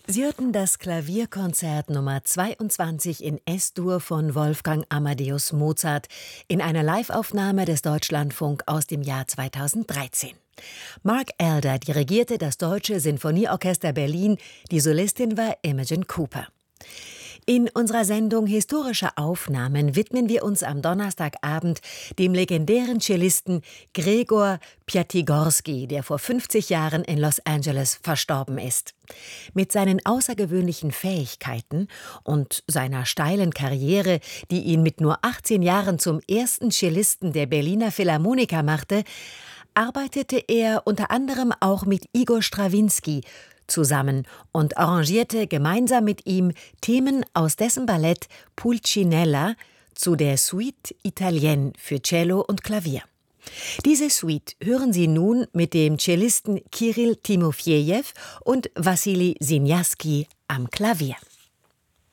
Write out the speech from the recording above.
Sie hörten das Klavierkonzert Nummer 22 in S-Dur von Wolfgang Amadeus Mozart in einer Liveaufnahme des Deutschlandfunk aus dem Jahr 2013. Mark Elder dirigierte das Deutsche Sinfonieorchester Berlin, die Solistin war Imogen Cooper. In unserer Sendung Historische Aufnahmen widmen wir uns am Donnerstagabend dem legendären Cellisten Gregor Piatigorsky, der vor 50 Jahren in Los Angeles verstorben ist. Mit seinen außergewöhnlichen Fähigkeiten und seiner steilen Karriere, die ihn mit nur 18 Jahren zum ersten Cellisten der Berliner Philharmoniker machte, arbeitete er unter anderem auch mit Igor Strawinski zusammen und arrangierte gemeinsam mit ihm Themen aus dessen Ballett Pulcinella zu der Suite Italienne für Cello und Klavier. Diese Suite hören Sie nun mit dem Cellisten Kirill Timofejew und Wassili Sinjaski am Klavier.